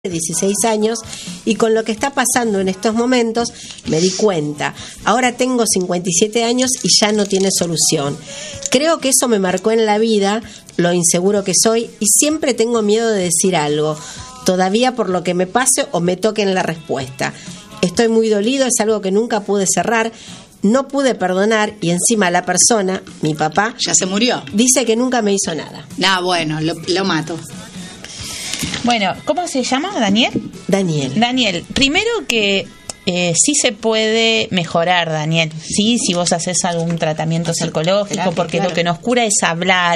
16 años, y con lo que está pasando en estos momentos me di cuenta. Ahora tengo 57 años y ya no tiene solución. Creo que eso me marcó en la vida, lo inseguro que soy, y siempre tengo miedo de decir algo, todavía por lo que me pase o me toque en la respuesta. Estoy muy dolido, es algo que nunca pude cerrar, no pude perdonar, y encima la persona, mi papá, ya se murió. Dice que nunca me hizo nada. Bueno, lo mato. Bueno, ¿cómo se llama? ¿Daniel? Daniel, primero que sí se puede mejorar, Daniel. Sí, si vos haces algún tratamiento psicológico, porque claro, lo que nos cura es hablar.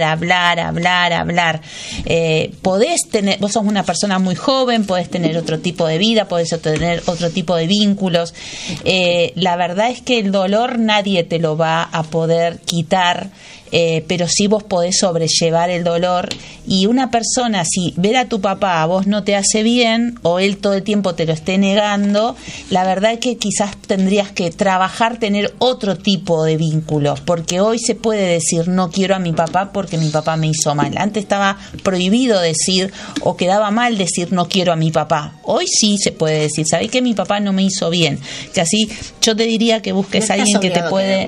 Podés tener, vos sos una persona muy joven, podés tener otro tipo de vida, podés tener otro tipo de vínculos. La verdad es que el dolor nadie te lo va a poder quitar. Pero sí vos podés sobrellevar el dolor, y una persona, si ver a tu papá a vos no te hace bien, o él todo el tiempo te lo esté negando, la verdad es que quizás tendrías que trabajar, tener otro tipo de vínculos, porque hoy se puede decir no quiero a mi papá porque mi papá me hizo mal. Antes estaba prohibido decir, o quedaba mal decir no quiero a mi papá. Hoy sí se puede decir, ¿sabés que mi papá no me hizo bien? Que así yo te diría que busques a alguien que te puede,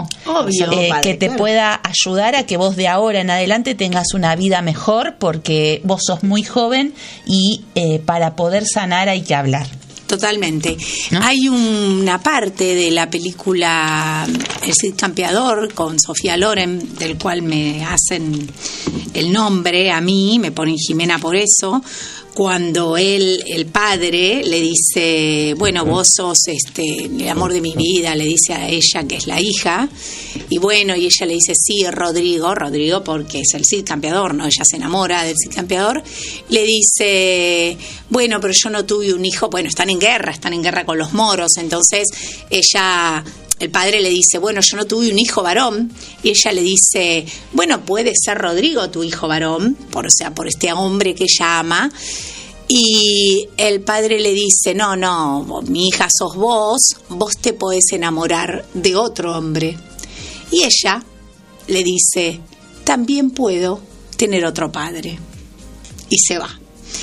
que te pueda ayudar a que vos de ahora en adelante tengas una vida mejor, porque vos sos muy joven y para poder sanar hay que hablar. Totalmente. ¿No? Hay una parte de la película El Cid Campeador con Sofía Loren, del cual me hacen el nombre a mí, me ponen Jimena por eso, cuando él, el padre, le dice, bueno, vos sos el amor de mi vida, le dice a ella que es la hija, y bueno, y ella le dice, sí, Rodrigo, porque es el Cid Campeador, ¿no? Ella se enamora del Cid Campeador, le dice, bueno, pero yo no tuve un hijo, bueno, están en guerra con los moros, entonces el padre le dice, bueno, yo no tuve un hijo varón, y ella le dice, bueno, puede ser Rodrigo tu hijo varón, por este hombre que ella ama, y el padre le dice, no, mi hija sos vos te podés enamorar de otro hombre, y ella le dice, también puedo tener otro padre, y se va.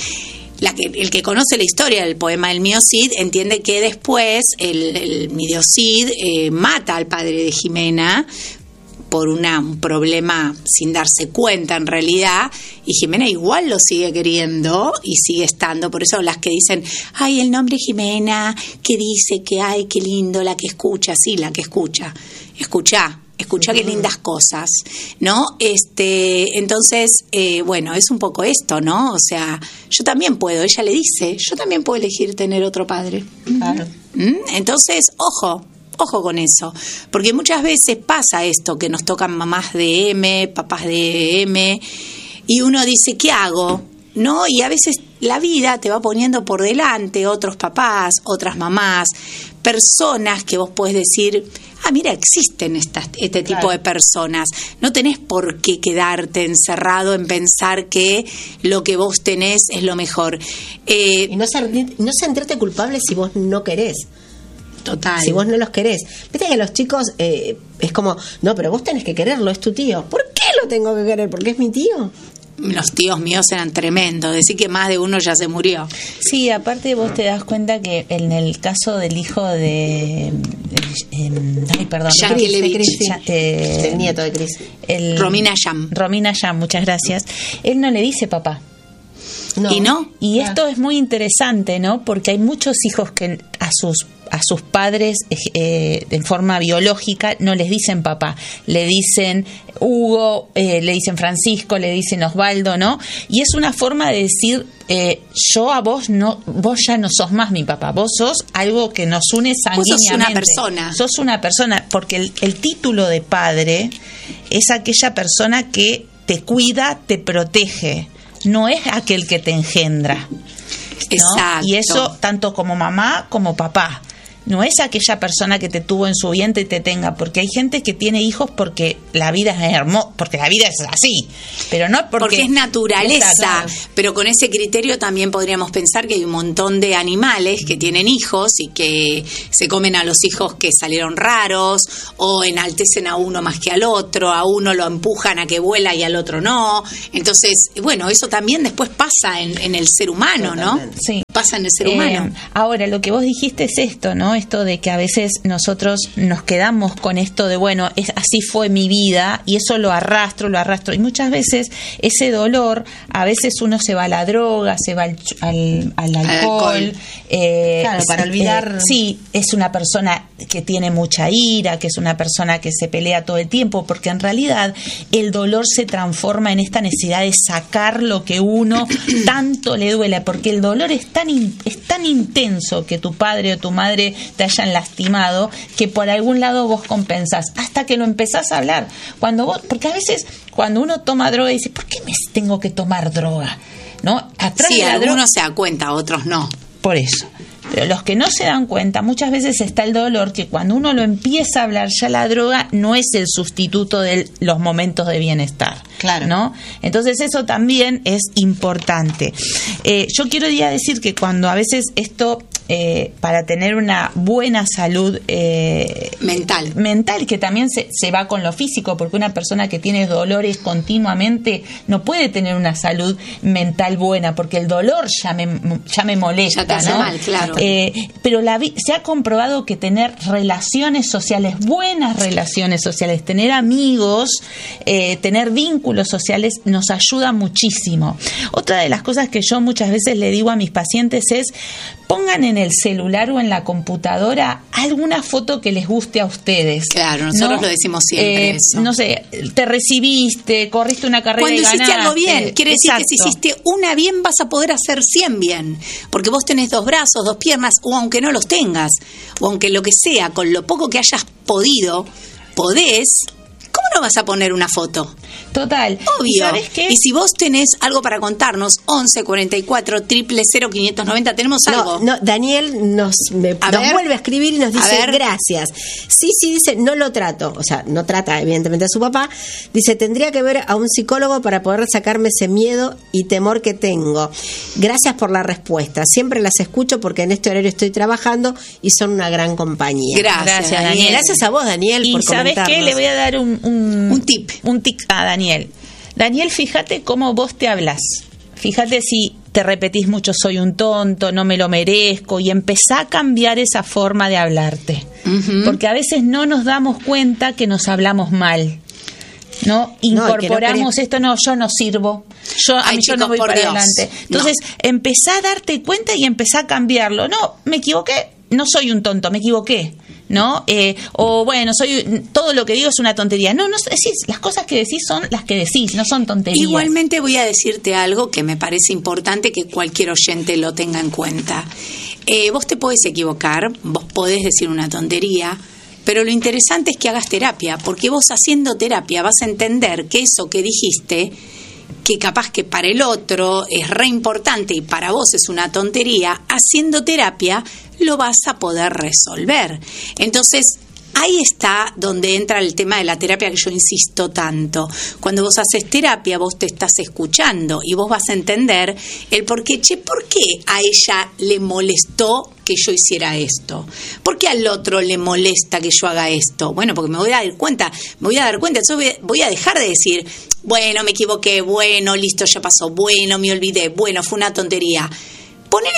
El que conoce la historia del poema del Mío Cid entiende que después el Mío Cid mata al padre de Jimena por un problema sin darse cuenta en realidad, y Jimena igual lo sigue queriendo y sigue estando. Por eso las que dicen, ay, el nombre Jimena, que dice que ay, qué lindo, la que escucha, sí, la que escucha qué lindas cosas, ¿no? Entonces, bueno, es un poco esto, ¿no? O sea, yo también puedo, ella le dice, yo también puedo elegir tener otro padre. Claro. Entonces, ojo con eso, porque muchas veces pasa esto, que nos tocan mamás de M, papás de M, y uno dice, ¿qué hago? ¿No? Y a veces la vida te va poniendo por delante otros papás, otras mamás, personas que vos podés decir, mira, existen este tipo de personas. No tenés por qué quedarte encerrado en pensar que lo que vos tenés es lo mejor. Y no sentirte culpable si vos no querés. Total. Si vos no los querés. Viste que los chicos es como, no, pero vos tenés que quererlo, es tu tío. ¿Por qué lo tengo que querer? ¿Porque es mi tío? Los tíos míos eran tremendos, decir que más de uno ya se murió. Sí, aparte vos te das cuenta que en el caso del hijo de el nieto de Cris, Romina Yam, muchas gracias. Él no le dice papá. No. Y esto es muy interesante, ¿no? Porque hay muchos hijos que a sus padres en forma biológica no les dicen papá, le dicen Hugo, le dicen Francisco, le dicen Osvaldo, ¿no? Y es una forma de decir, yo a vos ya no sos más mi papá, vos sos algo que nos une sanguíneamente. Sos una persona, porque el título de padre es aquella persona que te cuida, te protege, no es aquel que te engendra, ¿no? Exacto. Y eso tanto como mamá como papá. no es aquella persona que te tuvo en su vientre y te tenga, porque hay gente que tiene hijos porque la vida es hermosa, porque la vida es así, pero no porque es naturaleza. Claro. Pero con ese criterio también podríamos pensar que hay un montón de animales que tienen hijos y que se comen a los hijos que salieron raros, o enaltecen a uno más que al otro, a uno lo empujan a que vuela y al otro no. Entonces, bueno, eso también después pasa en el ser humano, ¿no? Sí. Pasa en el ser humano. Ahora, lo que vos dijiste es esto, ¿no? Esto de que a veces nosotros nos quedamos con esto de, bueno, así fue mi vida, y eso lo arrastro, y muchas veces ese dolor, a veces uno se va a la droga, se va al alcohol. Claro, para olvidar. Sí, es una persona que tiene mucha ira, que es una persona que se pelea todo el tiempo, porque en realidad el dolor se transforma en esta necesidad de sacar lo que uno tanto le duele, porque el dolor es tan intenso que tu padre o tu madre te hayan lastimado, que por algún lado vos compensás, hasta que lo empezás a hablar. Porque a veces cuando uno toma droga dice, ¿por qué me tengo que tomar droga? ¿No? Atrás sí, de la algunos se dan cuenta, otros no. Por eso. Pero los que no se dan cuenta, muchas veces está el dolor que cuando uno lo empieza a hablar, ya la droga no es el sustituto de los momentos de bienestar. Claro. ¿No? Entonces eso también es importante. Yo quiero decir que cuando a veces esto, para tener una buena salud mental, que también se va con lo físico, porque una persona que tiene dolores continuamente no puede tener una salud mental buena, porque el dolor ya me molesta, ya te hace ¿no? mal, claro. Pero se ha comprobado que tener relaciones sociales, buenas relaciones sociales, tener amigos, tener vínculos sociales nos ayuda muchísimo. Otra de las cosas que yo muchas veces le digo a mis pacientes es: pongan en el celular o en la computadora alguna foto que les guste a ustedes. Claro, nosotros lo decimos siempre eso. No sé, te recibiste, corriste una carrera y ganaste. Cuando hiciste algo bien, quiere decir Exacto. que si hiciste una bien vas a poder hacer 100 bien, porque vos tenés 2 brazos, 2 piernas, o aunque no los tengas, o aunque lo que sea, con lo poco que hayas podés, ¿cómo no vas a poner una foto? Total. Obvio. ¿Sabes qué? Y si vos tenés algo para contarnos, 11 44 000 590, tenemos algo. No, Daniel nos vuelve a escribir y nos dice gracias. Sí, dice, no lo trato. O sea, no trata evidentemente a su papá. Dice, tendría que ver a un psicólogo para poder sacarme ese miedo y temor que tengo. Gracias por la respuesta. Siempre las escucho porque en este horario estoy trabajando y son una gran compañía. Gracias, Daniel. Gracias a vos, Daniel, y por ¿sabes comentarnos. qué? Le voy a dar un tip a Daniel. Daniel, fíjate cómo vos te hablas. Fíjate si te repetís mucho, soy un tonto, no me lo merezco, y empezá a cambiar esa forma de hablarte. Uh-huh. Porque a veces no nos damos cuenta que nos hablamos mal. ¿No? Incorporamos esto, yo no sirvo, yo no voy para adelante. Entonces, empezá a darte cuenta y empezá a cambiarlo. No, me equivoqué, no soy un tonto, me equivoqué. ¿No? O bueno, todo lo que digo es una tontería. No decís, las cosas que decís son las que decís, no son tonterías. Igualmente voy a decirte algo que me parece importante que cualquier oyente lo tenga en cuenta. Vos te podés equivocar, vos podés decir una tontería, pero lo interesante es que hagas terapia, porque vos haciendo terapia vas a entender que eso que dijiste, que capaz que para el otro es re importante y para vos es una tontería, haciendo terapia lo vas a poder resolver. Entonces, ahí está donde entra el tema de la terapia que yo insisto tanto. Cuando vos haces terapia, vos te estás escuchando y vos vas a entender el por qué, ¿por qué a ella le molestó que yo hiciera esto? ¿Por qué al otro le molesta que yo haga esto? Bueno, porque me voy a dar cuenta, yo voy a dejar de decir, bueno, me equivoqué, bueno, listo, ya pasó, bueno, me olvidé, bueno, fue una tontería. Ponele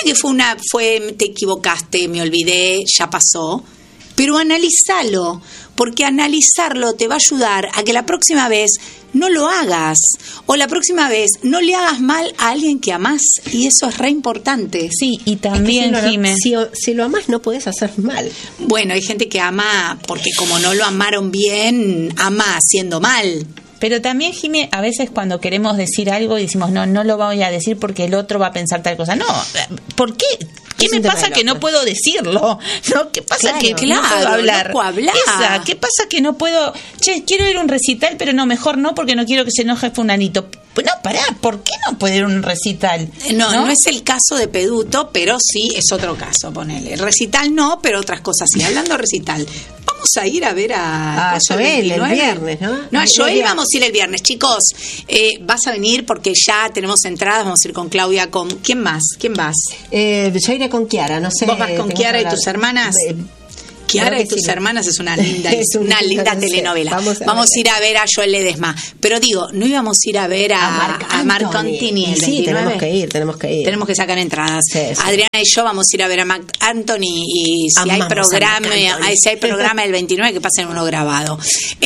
que te equivocaste, me olvidé, ya pasó, pero analízalo, porque analizarlo te va a ayudar a que la próxima vez no lo hagas, o la próxima vez no le hagas mal a alguien que amás, y eso es re importante. Sí, y también, Jimé, si lo amás no podés hacer mal. Bueno, hay gente que ama porque como no lo amaron bien, ama haciendo mal. Pero también, Jimé, a veces cuando queremos decir algo y decimos, no lo voy a decir porque el otro va a pensar tal cosa. No, ¿por qué? ¿Qué me pasa que no puedo decirlo? ¿No? ¿Qué pasa que no puedo hablar? No puedo hablar. ¿Qué pasa que no puedo? Quiero ir a un recital, pero no, mejor no, porque no quiero que se enoje fulanito. No, pará, ¿por qué no puede ir a un recital? No es el caso de Peduto, pero sí es otro caso, ponele. El recital no, pero otras cosas sí. Hablando de recital, vamos a ir a ver a Joel el viernes, ¿no? No, a Joel vamos a ir el viernes. Chicos, vas a venir porque ya tenemos entradas, vamos a ir con Claudia, con... ¿Quién más? ¿Quién vas? Yo iré con Kiara, no sé. ¿Vos vas con Kiara y tus hermanas? Kiara y tus hermanas es una linda, una linda telenovela. Vamos a ir a ver a Joel Ledesma. Pero digo, no íbamos a ir a ver a Marc Anthony el 29. Sí, tenemos que ir. Tenemos que sacar entradas. Sí. Adriana y yo vamos a ir a ver a Marc Anthony y si hay programa el 29 que pasen uno grabado.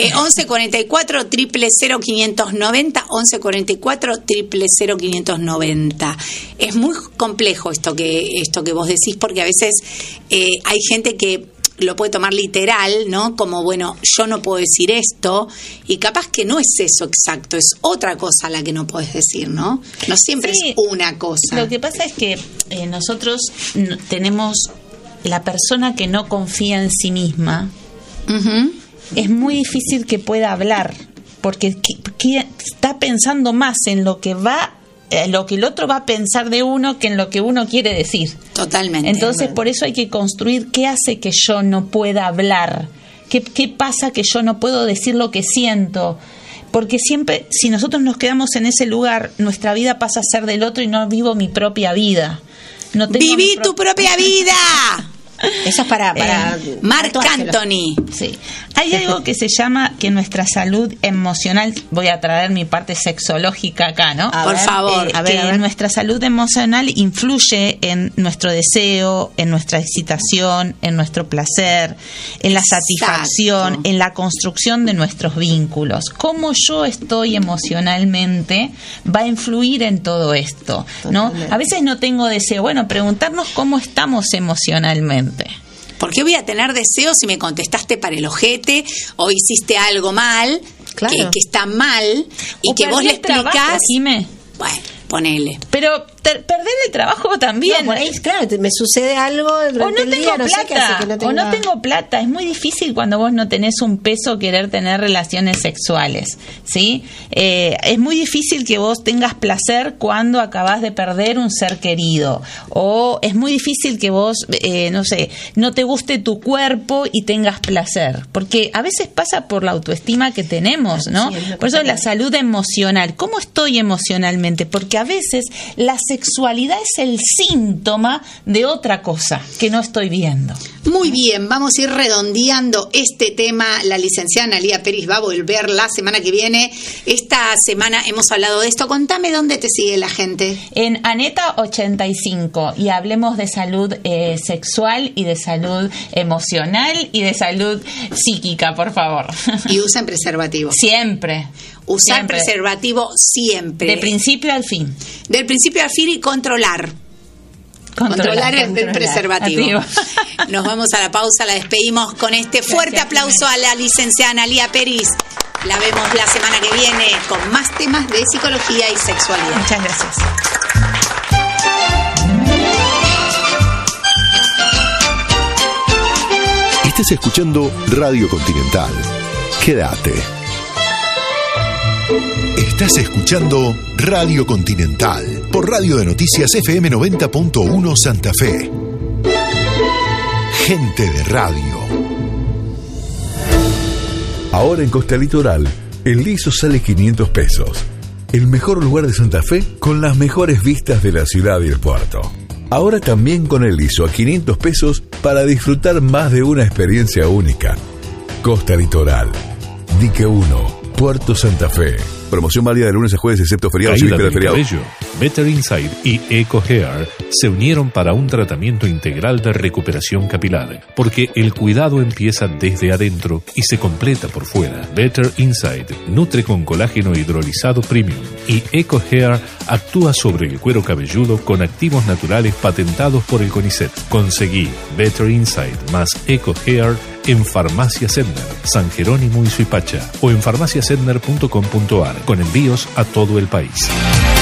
1144 000 590 1144 000 590. Es muy complejo esto que vos decís, porque a veces hay gente que lo puede tomar literal, ¿no? Como, bueno, yo no puedo decir esto, y capaz que no es eso exacto, es otra cosa la que no puedes decir, ¿no? No siempre es una cosa. Lo que pasa es que nosotros tenemos la persona que no confía en sí misma. Uh-huh. Es muy difícil que pueda hablar, porque está pensando más en lo que el otro va a pensar de uno que en lo que uno quiere decir. Totalmente. Entonces, por eso hay que construir qué hace que yo no pueda hablar, qué pasa que yo no puedo decir lo que siento. Porque siempre, si nosotros nos quedamos en ese lugar, nuestra vida pasa a ser del otro y no vivo mi propia vida. ¡Viví tu propia vida! Eso es para Marc Anthony. Sí. Hay algo que se llama que nuestra salud emocional, voy a traer mi parte sexológica acá, ¿no? Por favor. Que nuestra salud emocional influye en nuestro deseo, en nuestra excitación, en nuestro placer, en la satisfacción, en la construcción de nuestros vínculos. Cómo yo estoy emocionalmente va a influir en todo esto, ¿no? Totalmente. A veces no tengo deseo. Bueno, preguntarnos cómo estamos emocionalmente. ¿Por qué voy a tener deseos si me contestaste para el ojete o hiciste algo mal, claro, que está mal, y que vos le explicás? Bueno, ponele. Pero perder el trabajo también. No, claro, me sucede algo durante el día, no sé qué hace que no tenga... O no tengo plata. Es muy difícil cuando vos no tenés un peso querer tener relaciones sexuales, ¿sí? Es muy difícil que vos tengas placer cuando acabás de perder un ser querido. O es muy difícil que vos, no te guste tu cuerpo y tengas placer. Porque a veces pasa por la autoestima que tenemos, ¿no? Por eso la salud emocional. ¿Cómo estoy emocionalmente? Porque a veces la sexualidad es el síntoma de otra cosa que no estoy viendo. Muy bien, vamos a ir redondeando este tema. La licenciada Analía Peris va a volver la semana que viene. Esta semana hemos hablado de esto. Contame dónde te sigue la gente. En Aneta 85, y hablemos de salud sexual y de salud emocional y de salud psíquica, por favor. Y usen preservativo. Siempre. Usar preservativo siempre. De principio al fin. Del principio al fin, y controlar el preservativo. Nos vamos a la pausa, la despedimos con este fuerte aplauso a la licenciada Analía Peris. La vemos la semana que viene con más temas de psicología y sexualidad. Muchas gracias. Estás escuchando Radio Continental. Quédate. Estás escuchando Radio Continental por Radio de Noticias FM 90.1 Santa Fe. Gente de radio. Ahora en Costa Litoral, el liso sale 500 pesos. El mejor lugar de Santa Fe con las mejores vistas de la ciudad y el puerto. Ahora también con el liso a 500 pesos para disfrutar más de una experiencia única. Costa Litoral, Dique 1, Puerto Santa Fe. Promoción válida de lunes a jueves, excepto feriados y víspera de feriado. Better Inside y Eco Hair se unieron para un tratamiento integral de recuperación capilar, porque el cuidado empieza desde adentro y se completa por fuera. Better Inside nutre con colágeno hidrolizado premium, y Eco Hair actúa sobre el cuero cabelludo con activos naturales patentados por el CONICET. Conseguí Better Inside más Eco Hair en Farmacia Sedner, San Jerónimo y Suipacha, o en farmaciasedner.com.ar, con envíos a todo el país.